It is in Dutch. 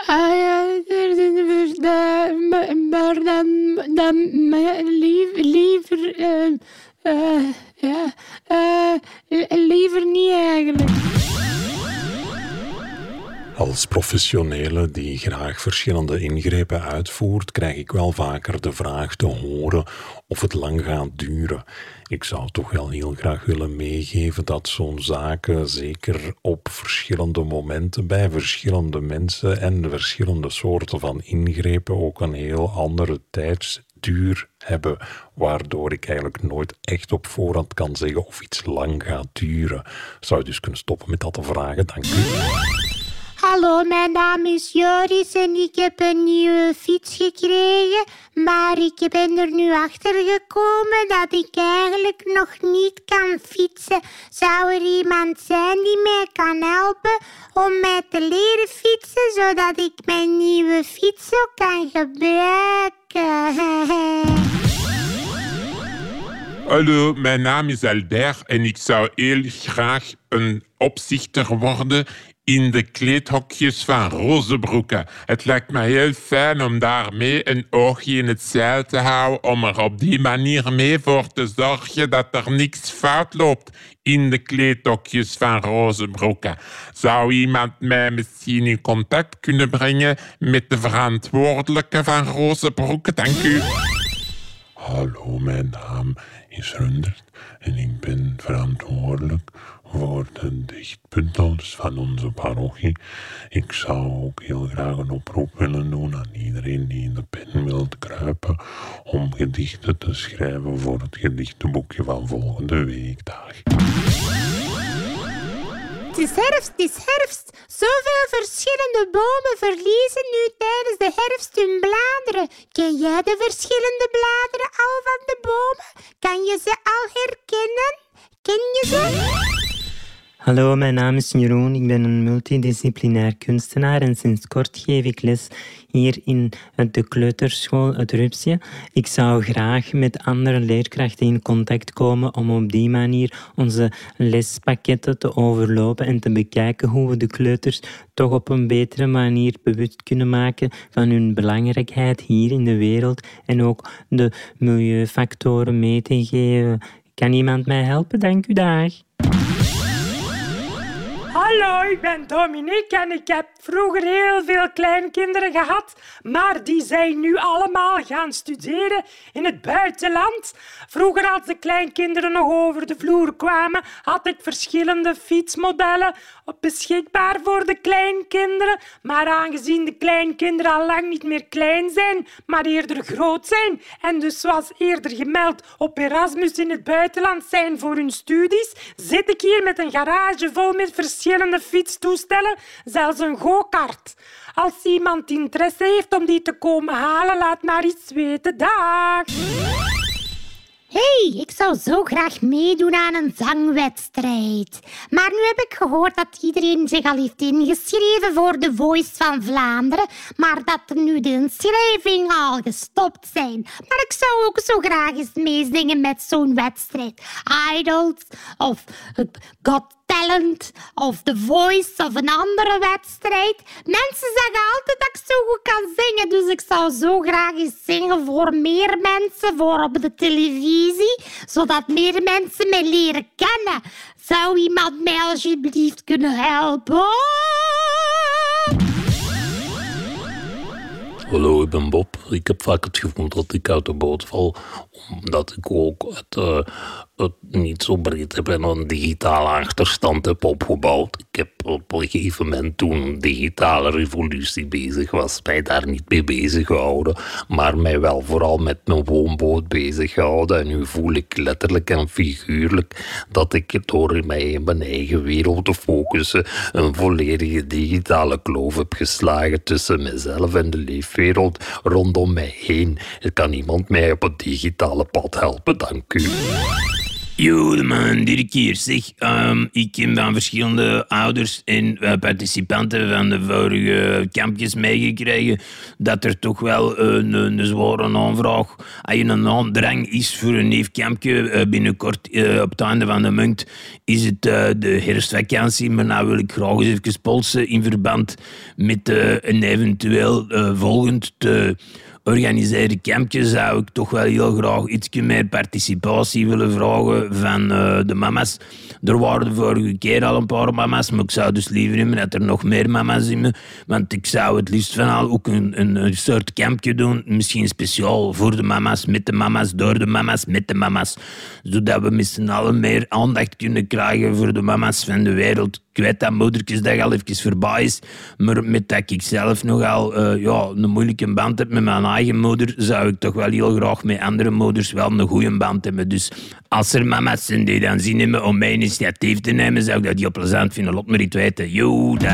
Maar dan liever niet eigenlijk. Als professionele die graag verschillende ingrepen uitvoert, krijg ik wel vaker de vraag te horen of het lang gaat duren. Ik zou toch wel heel graag willen meegeven dat zo'n zaken zeker op verschillende momenten bij verschillende mensen en de verschillende soorten van ingrepen ook een heel andere tijdsduur hebben, waardoor ik eigenlijk nooit echt op voorhand kan zeggen of iets lang gaat duren. Zou je dus kunnen stoppen met dat te vragen? Dank u. Hallo, mijn naam is Joris en ik heb een nieuwe fiets gekregen, maar ik ben er nu achter gekomen dat ik eigenlijk nog niet kan fietsen. Zou er iemand zijn die mij kan helpen om mij te leren fietsen, zodat ik mijn nieuwe fiets ook kan gebruiken? Hallo, mijn naam is Albert en ik zou heel graag een opzichter worden in de kleedhokjes van Rozebroeken. Het lijkt me heel fijn om daarmee een oogje in het zeil te houden, om er op die manier mee voor te zorgen dat er niks fout loopt in de kleedhokjes van Rozebroeken. Zou iemand mij misschien in contact kunnen brengen met de verantwoordelijke van Rozebroeken? Dank u. Hallo, mijn naam is Rundert en ik ben verantwoordelijk voor de dichtbundels van onze parochie. Ik zou ook heel graag een oproep willen doen aan iedereen die in de pen wil kruipen om gedichten te schrijven voor het gedichtenboekje van volgende weekdag. Het is herfst. Zoveel verschillende bomen verliezen nu tijdens de herfst hun bladeren. Ken jij de verschillende bladeren al van de bomen? Kan je ze al herkennen? Ken je ze? Hallo, mijn naam is Jeroen. Ik ben een multidisciplinair kunstenaar en sinds kort geef ik les hier in de kleuterschool Het Rupsje. Ik zou graag met andere leerkrachten in contact komen om op die manier onze lespakketten te overlopen en te bekijken hoe we de kleuters toch op een betere manier bewust kunnen maken van hun belangrijkheid hier in de wereld en ook de milieufactoren mee te geven. Kan iemand mij helpen? Dank u, dag. Hallo, ik ben Dominique en ik heb vroeger heel veel kleinkinderen gehad, maar die zijn nu allemaal gaan studeren in het buitenland. Vroeger, als de kleinkinderen nog over de vloer kwamen, had ik verschillende fietsmodellen beschikbaar voor de kleinkinderen. Maar aangezien de kleinkinderen al lang niet meer klein zijn, maar eerder groot zijn en dus zoals eerder gemeld op Erasmus in het buitenland zijn voor hun studies, zit ik hier met een garage vol met verschillende fietstoestellen, zelfs een go-kart. Als iemand interesse heeft om die te komen halen, laat maar iets weten. Dag! Hey, ik zou zo graag meedoen aan een zangwedstrijd. Maar nu heb ik gehoord dat iedereen zich al heeft ingeschreven voor The Voice van Vlaanderen, maar dat er nu de inschrijvingen al gestopt zijn. Maar ik zou ook zo graag eens meezingen met zo'n wedstrijd. Idols of Got Talent of The Voice of een andere wedstrijd. Mensen zeggen altijd dat ik zo goed kan zingen, dus ik zou zo graag eens zingen voor meer mensen, voor op de televisie, zodat meer mensen mij leren kennen. Zou iemand mij alsjeblieft kunnen helpen? Hallo, ik ben Bob. Ik heb vaak het gevoel dat ik uit de boot val, omdat ik ook het niet zo breed heb en een digitale achterstand heb opgebouwd. Ik heb op een gegeven moment, toen een digitale revolutie bezig was, mij daar niet mee bezig gehouden, maar mij wel vooral met mijn woonboot bezig gehouden. En nu voel ik letterlijk en figuurlijk dat ik door mij in mijn eigen wereld te focussen een volledige digitale kloof heb geslagen tussen mezelf en de leefwereld rondom mij heen. Kan iemand mij op het digitale pad helpen? Dank u. Goedemorgen, Dirk hier. Zeg, ik ken van verschillende ouders en participanten van de vorige kampjes meegekregen dat er toch wel een zware aanvraag, een aandrang is voor een neefkampje. Binnenkort, op het einde van de maand, is het de herfstvakantie. Maar nou wil ik graag eens even polsen in verband met een eventueel volgend organiseren kampje. Zou ik toch wel heel graag iets meer participatie willen vragen van de mama's. Er waren de vorige keer al een paar mama's, maar ik zou dus liever hebben dat er nog meer mama's zijn. Want ik zou het liefst van al ook een soort kampje doen. Misschien speciaal voor de mama's, met de mama's, door de mama's, met de mama's. Zodat we met z'n allen meer aandacht kunnen krijgen voor de mama's van de wereld. Ik weet dat Moedersdag al even voorbij is, maar met dat ik zelf nogal een moeilijke band heb met mijn eigen moeder, zou ik toch wel heel graag met andere moeders wel een goede band hebben. Dus als er mama's zijn die dan zin hebben om mijn initiatief te nemen, zou ik dat heel plezant vinden. Laat me iets weten. Yo, dag.